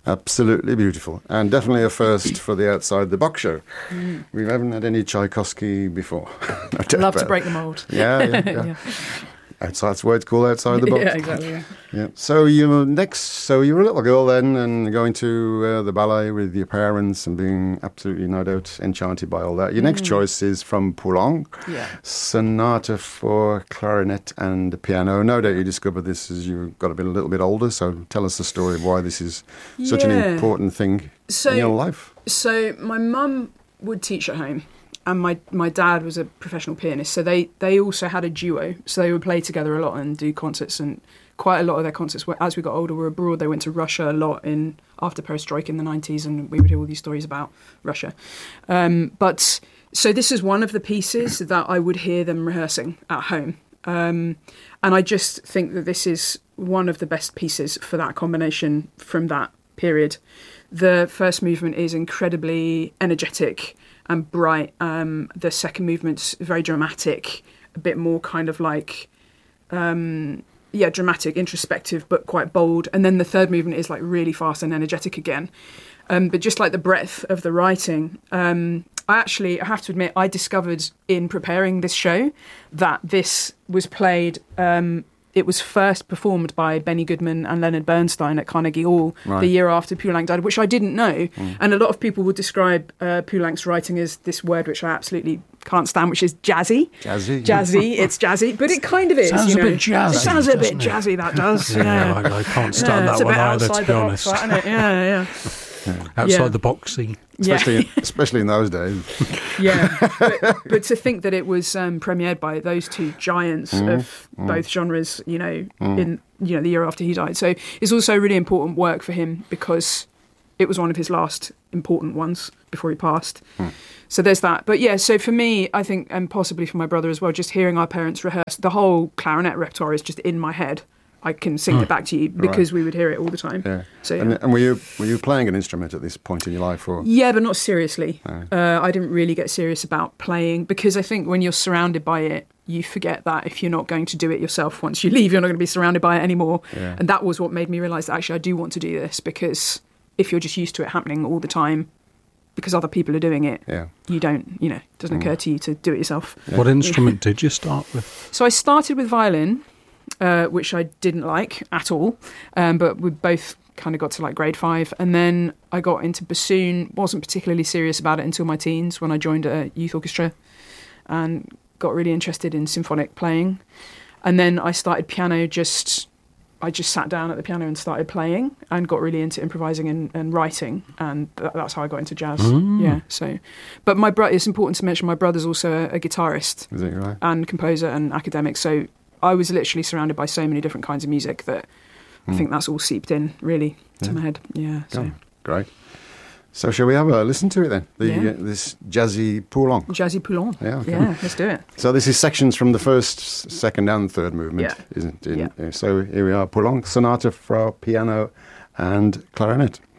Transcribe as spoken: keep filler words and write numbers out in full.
Absolutely beautiful. And definitely a first for the Outside the Box show. Mm. We haven't had any Tchaikovsky before. no Love to break the mould. Yeah, yeah, yeah. yeah. Outside, that's why it's called Outside the Box. Yeah, exactly. Yeah. yeah. So you were next. So you were a little girl then, and going to uh, the ballet with your parents, and being absolutely, no doubt, enchanted by all that. Your next mm. choice is from Poulenc, yeah. Sonata for Clarinet and Piano. No doubt you discovered this as you got a bit a little bit older. So tell us the story of why this is yeah. such an important thing so, in your life. So my mum would teach at home. And my, my dad was a professional pianist, so they, they also had a duo. So they would play together a lot and do concerts, and quite a lot of their concerts, were, as we got older, were abroad. They went to Russia a lot in after Perestroika in the nineties, and we would hear all these stories about Russia. Um, but so this is one of the pieces that I would hear them rehearsing at home. Um, and I just think that this is one of the best pieces for that combination from that period. The first movement is incredibly energetic and bright. Um, the second movement's very dramatic, a bit more kind of like, um, yeah, dramatic, introspective, but quite bold. And then the third movement is like really fast and energetic again. Um, but just like the breadth of the writing, um, I actually, I have to admit, I discovered in preparing this show that this was played, um, it was first performed by Benny Goodman and Leonard Bernstein at Carnegie Hall right. the year after Poulenc died, which I didn't know. Mm. And a lot of people would describe uh, Poulenc's writing as this word which I absolutely can't stand, which is jazzy. Jazzy. Jazzy, it's jazzy, but it kind of is. Sounds you know. a bit jazzy. It sounds a bit jazzy, that does. yeah, yeah. I, I can't stand yeah, that one either, to be honest. Box, that, yeah, yeah. Yeah. Outside yeah. the boxy. Especially, yeah. especially in those days. yeah, but, but to think that it was um, premiered by those two giants mm, of mm. both genres, you know, mm. in you know the year after he died. So it's also really important work for him because it was one of his last important ones before he passed. Mm. So there's that. But yeah, so for me, I think, and possibly for my brother as well, just hearing our parents rehearse, the whole clarinet repertoire is just in my head. I can sing oh, it back to you because right. we would hear it all the time. Yeah. So, yeah. And, and were you were you playing an instrument at this point in your life? Or? Yeah, but not seriously. No. Uh, I didn't really get serious about playing because I think when you're surrounded by it, you forget that if you're not going to do it yourself once you leave, you're not going to be surrounded by it anymore. Yeah. And that was what made me realise that actually I do want to do this, because if you're just used to it happening all the time because other people are doing it, yeah. you don't, you know, it doesn't mm. occur to you to do it yourself. Yeah. What instrument did you start with? So I started with violin. Uh, which I didn't like at all, um, but we both kind of got to like grade five, and then I got into bassoon. Wasn't particularly serious about it until my teens when I joined a youth orchestra and got really interested in symphonic playing. And then I started piano. Just I just sat down at the piano and started playing, and got really into improvising and, and writing, and th- that's how I got into jazz. Mm. Yeah. So, but my bro- it's important to mention my brother's also a, a guitarist, is it right? and composer and academic. So. I was literally surrounded by so many different kinds of music that mm. I think that's all seeped in, really, to yeah. my head. Yeah, so. Oh, great. So shall we have a listen to it then? The, yeah. uh, this Jazzy Poulenc. Jazzy Poulenc. Yeah, okay. yeah, let's do it. So this is sections from the first, second and third movement, yeah. isn't it? Yeah. So here we are, Poulenc, Sonata for piano and clarinet.